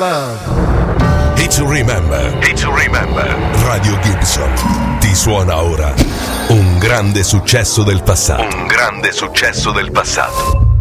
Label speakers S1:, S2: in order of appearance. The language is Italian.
S1: love.
S2: It's to remember. It's to remember. Radio Gibson ti suona ora un grande successo del passato. Un grande successo del passato.